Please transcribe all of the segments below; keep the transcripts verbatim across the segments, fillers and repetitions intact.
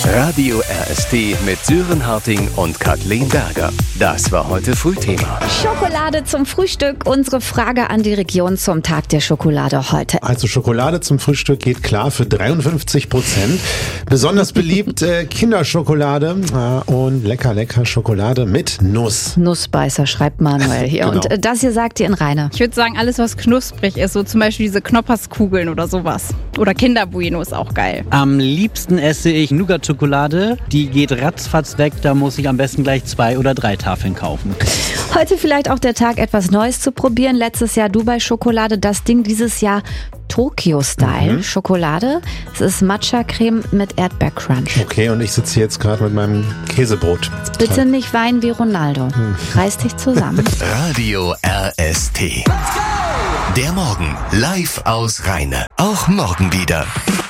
Radio R S T mit Sören Harting und Kathleen Berger. Das war heute Frühthema. Schokolade zum Frühstück. Unsere Frage an die Region zum Tag der Schokolade heute. Also Schokolade zum Frühstück geht klar für dreiundfünfzig Prozent. Besonders beliebt äh, Kinderschokolade äh, und lecker, lecker Schokolade mit Nuss. Nussbeißer, schreibt Manuel hier. Genau. Und äh, das hier sagt ihr in Reine. Ich würde sagen, alles, was knusprig ist, so zum Beispiel diese Knopperskugeln oder sowas. Oder Kinderbueno ist auch geil. Am liebsten esse ich Nougat-Schokolade. Die geht ratzfatz weg, da muss ich am besten gleich zwei oder drei Tafeln kaufen. Heute vielleicht auch der Tag, etwas Neues zu probieren. Letztes Jahr Dubai-Schokolade, das Ding dieses Jahr Tokyo-Style. Mhm. Schokolade. Es ist Matcha-Creme mit Erdbeer-Crunch. Okay, und ich sitze hier jetzt gerade mit meinem Käsebrot. Bitte Toll. nicht weinen wie Ronaldo. Hm. Reiß dich zusammen. Radio R S T. Der Morgen live aus Rheine. Auch morgen wieder.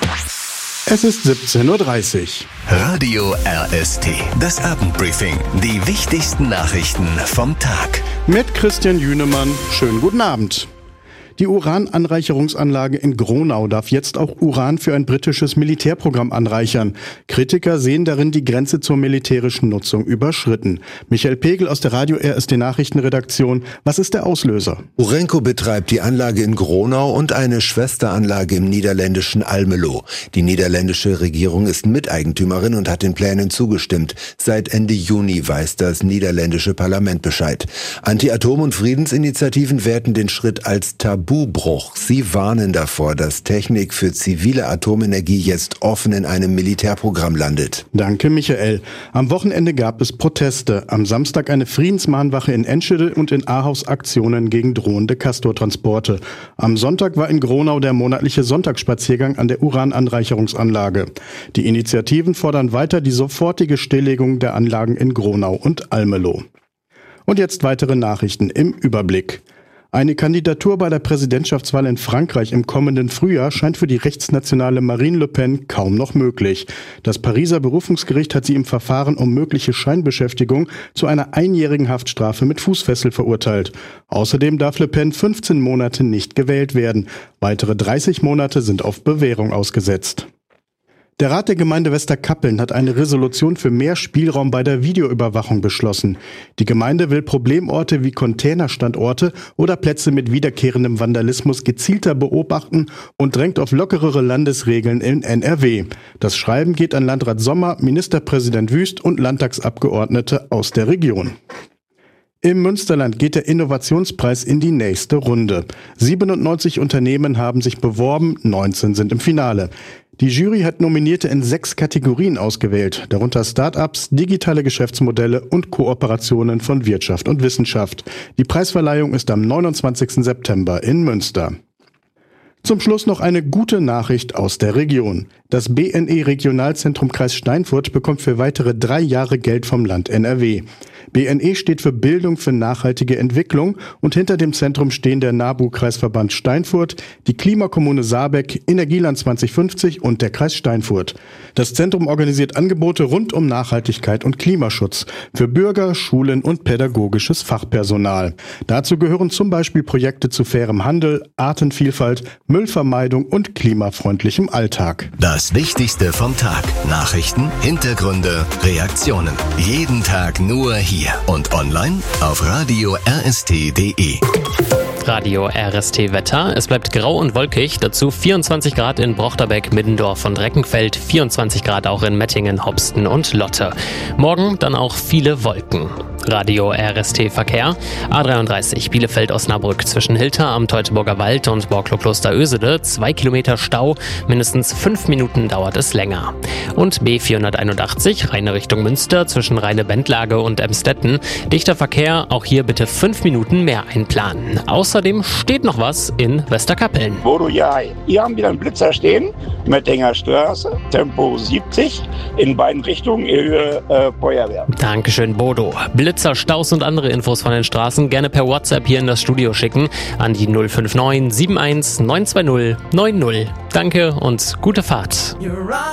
Es ist siebzehn Uhr dreißig. Radio R S T. Das Abendbriefing. Die wichtigsten Nachrichten vom Tag. Mit Christian Jünemann. Schönen guten Abend. Die Urananreicherungsanlage in Gronau darf jetzt auch Uran für ein britisches Militärprogramm anreichern. Kritiker sehen darin die Grenze zur militärischen Nutzung überschritten. Michael Pegel aus der Radio R S T Nachrichtenredaktion. Was ist der Auslöser? Urenco betreibt die Anlage in Gronau und eine Schwesteranlage im niederländischen Almelo. Die niederländische Regierung ist Miteigentümerin und hat den Plänen zugestimmt. Seit Ende Juni weiß das niederländische Parlament Bescheid. Anti-Atom- und Friedensinitiativen werten den Schritt als Tabubruch. Sie warnen davor, dass Technik für zivile Atomenergie jetzt offen in einem Militärprogramm landet. Danke, Michael. Am Wochenende gab es Proteste. Am Samstag eine Friedensmahnwache in Enschede und in Ahaus Aktionen gegen drohende Castortransporte. Am Sonntag war in Gronau der monatliche Sonntagsspaziergang an der Urananreicherungsanlage. Die Initiativen fordern weiter die sofortige Stilllegung der Anlagen in Gronau und Almelo. Und jetzt weitere Nachrichten im Überblick. Eine Kandidatur bei der Präsidentschaftswahl in Frankreich im kommenden Frühjahr scheint für die rechtsnationale Marine Le Pen kaum noch möglich. Das Pariser Berufungsgericht hat sie im Verfahren um mögliche Scheinbeschäftigung zu einer einjährigen Haftstrafe mit Fußfessel verurteilt. Außerdem darf Le Pen fünfzehn Monate nicht gewählt werden. Weitere dreißig Monate sind auf Bewährung ausgesetzt. Der Rat der Gemeinde Westerkappeln hat eine Resolution für mehr Spielraum bei der Videoüberwachung beschlossen. Die Gemeinde will Problemorte wie Containerstandorte oder Plätze mit wiederkehrendem Vandalismus gezielter beobachten und drängt auf lockerere Landesregeln in N R W. Das Schreiben geht an Landrat Sommer, Ministerpräsident Wüst und Landtagsabgeordnete aus der Region. Im Münsterland geht der Innovationspreis in die nächste Runde. siebenundneunzig Unternehmen haben sich beworben, neunzehn sind im Finale. Die Jury hat Nominierte in sechs Kategorien ausgewählt, darunter Start-ups, digitale Geschäftsmodelle und Kooperationen von Wirtschaft und Wissenschaft. Die Preisverleihung ist am neunundzwanzigsten September in Münster. Zum Schluss noch eine gute Nachricht aus der Region. Das B N E-Regionalzentrum Kreis Steinfurt bekommt für weitere drei Jahre Geld vom Land N R W. B N E steht für Bildung für nachhaltige Entwicklung und hinter dem Zentrum stehen der NABU-Kreisverband Steinfurt, die Klimakommune Saarbeck, Energieland zwanzig fünfzig und der Kreis Steinfurt. Das Zentrum organisiert Angebote rund um Nachhaltigkeit und Klimaschutz für Bürger, Schulen und pädagogisches Fachpersonal. Dazu gehören zum Beispiel Projekte zu fairem Handel, Artenvielfalt, Müllvermeidung und klimafreundlichem Alltag. Das Wichtigste vom Tag. Nachrichten, Hintergründe, Reaktionen. Jeden Tag nur hier und online auf radio r s t punkt d e. Radio R S T Wetter. Es bleibt grau und wolkig, dazu vierundzwanzig Grad in Brochterbeck, Middendorf und Reckenfeld, vierundzwanzig Grad auch in Mettingen, Hopsten und Lotte. Morgen dann auch viele Wolken. Radio R S T Verkehr. A dreiunddreißig Bielefeld-Osnabrück zwischen Hilter am Teutoburger Wald und Borklo-Kloster-Ösede. Zwei Kilometer Stau, mindestens fünf Minuten dauert es länger. Und B vierhunderteinundachtzig Rheine Richtung Münster zwischen Rheine-Bendlage und Emstetten. Dichter Verkehr, auch hier bitte fünf Minuten mehr einplanen. Außerdem steht noch was in Westerkappeln. Bodo, ja, hier haben wir einen Blitzer stehen, Mettinger Straße, Tempo siebzig, in beiden Richtungen, Höhe äh, Feuerwehr. Dankeschön, Bodo. Blitzer, Staus und andere Infos von den Straßen gerne per WhatsApp hier in das Studio schicken an die null fünf neun sieben eins neun zwei null neun null. Danke und gute Fahrt.